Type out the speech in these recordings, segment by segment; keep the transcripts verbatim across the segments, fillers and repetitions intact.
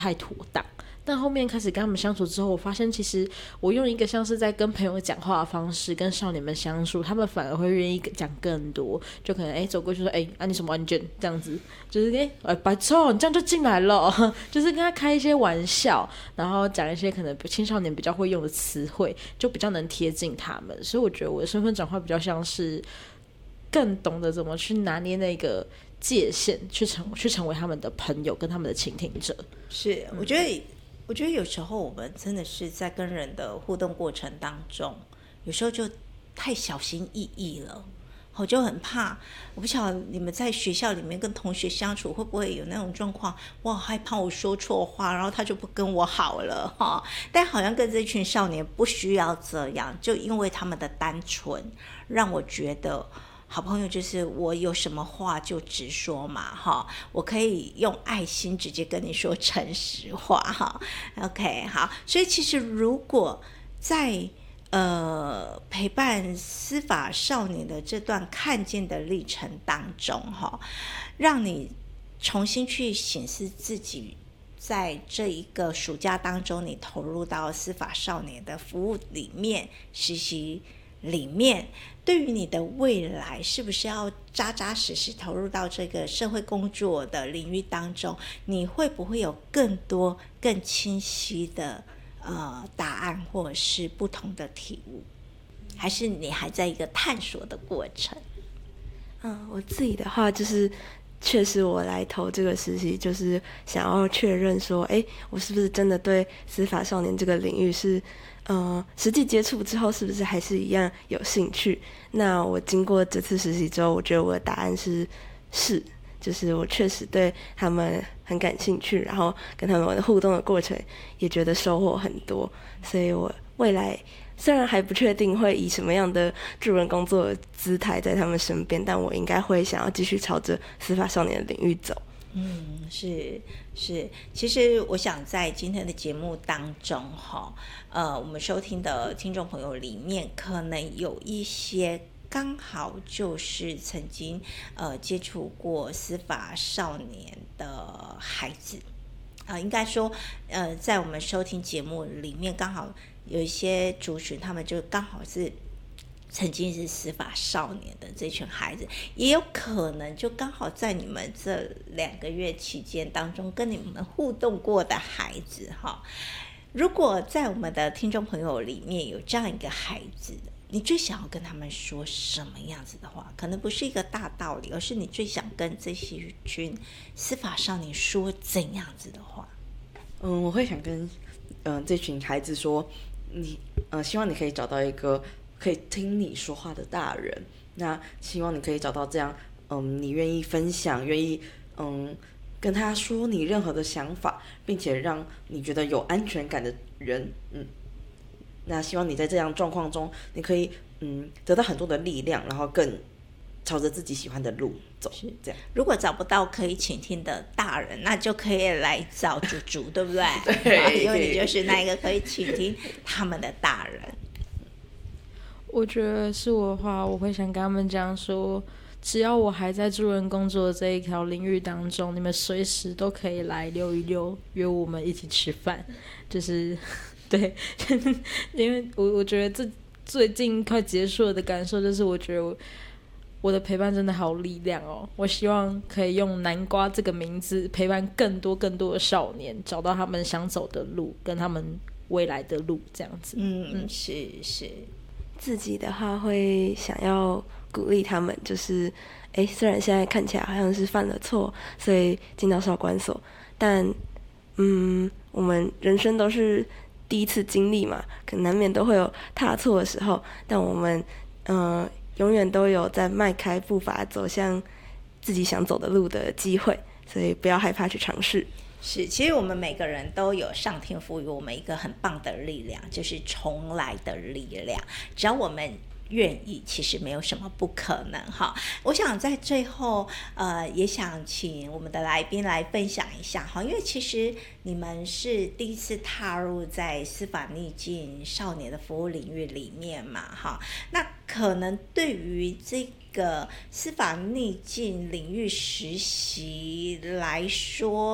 太妥当。但后面开始跟他们相处之后，我发现其实我用一个像是在跟朋友讲话的方式跟少年们相处，他们反而会愿意讲更多，就可能哎走过去说哎啊你什么案件这样子，就是哎哎白痴哦你这样就进来了，就是跟他开一些玩笑，然后讲一些可能青少年比较会用的词汇，就比较能贴近他们。所以我觉得我的身份转换比较像是更懂得怎么去拿捏那个界限，去成去成为他们的朋友跟他们的倾听者。 是，我觉得。我觉得有时候我们真的是在跟人的互动过程当中，有时候就太小心翼翼了，我就很怕。我不晓得你们在学校里面跟同学相处会不会有那种状况，我好害怕我说错话，然后他就不跟我好了哈。但好像跟这群少年不需要这样，就因为他们的单纯，让我觉得好朋友就是我有什么话就直说嘛哈，我可以用爱心直接跟你说诚实话哈。OK 好，所以其实如果在呃陪伴司法少年的这段看见的历程当中哈，让你重新去审视自己。在这一个暑假当中，你投入到司法少年的服务里面实习里面，对于你的未来是不是要扎扎实实投入到这个社会工作的领域当中，你会不会有更多更清晰的呃答案，或者是不同的体悟，还是你还在一个探索的过程？ 嗯，我自己的话就是确实我来投这个实习就是想要确认说哎，我是不是真的对司法少年这个领域是呃，实际接触之后是不是还是一样有兴趣。那我经过这次实习之后，我觉得我的答案是是，就是我确实对他们很感兴趣，然后跟他们的互动的过程也觉得收获很多。所以我未来虽然还不确定会以什么样的助人工作的姿态在他们身边，但我应该会想要继续朝着司法少年的领域走。 嗯，是是，其实我想在今天的节目当中哈，呃，我们收听的听众朋友里面，可能有一些刚好就是曾经呃接触过司法少年的孩子，啊、呃，应该说呃，在我们收听节目里面，刚好有一些族群，他们就刚好是曾经是司法少年的这群孩子，也有可能就刚好在你们这两个月期间当中跟你们互动过的孩子哈。如果在我们的听众朋友里面有这样一个孩子，你最想要跟他们说什么样子的话？可能不是一个大道理，而是你最想跟这些群司法少年说怎样子的话？ 嗯，我会想跟嗯、呃、这群孩子说，你呃希望你可以找到一个可以听你说话的大人，那希望你可以找到这样嗯你愿意分享，愿意嗯跟他说你任何的想法，并且让你觉得有安全感的人。嗯，那希望你在这样状况中，你可以嗯得到很多的力量，然后更朝着自己喜欢的路走。是这样。 如果找不到可以倾听的大人，那就可以来找猪猪，对不对？ 对， 因为你就是那一个可以倾听他们的大人。 我觉得是我的话，我会想跟他们讲说，只要我还在助人工作的这一条领域当中，你们随时都可以来溜一溜，约我们一起吃饭。就是对，因为我我觉得这最近快结束了的感受，就是我觉得我我的陪伴真的好有力量哦。我希望可以用南瓜这个名字陪伴更多更多的少年，找到他们想走的路，跟他们未来的路，这样子。 嗯，嗯是是。 自己的话会想要鼓励他们，就是诶虽然现在看起来好像是犯了错，所以进到少管所，但嗯我们人生都是第一次经历嘛，可能难免都会有踏错的时候，但我们嗯、呃、永远都有在迈开步伐走向自己想走的路的机会，所以不要害怕去尝试。 是，其实我们每个人都有上天赋予我们一个很棒的力量，就是重来的力量。只要我们愿意，其实没有什么不可能哈。我想在最后，呃，也想请我们的来宾来分享一下哈，因为其实你们是第一次踏入在司法逆境少年的服务领域里面嘛哈，那可能对于这个司法逆境领域实习来说，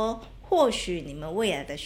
或许你们未来的